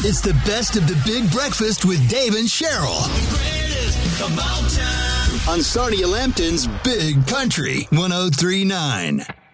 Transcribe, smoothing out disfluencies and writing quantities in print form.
It's the best of the Big Breakfast with Dave and Cheryl. On Sarnia Lambton's Big Country 103.9.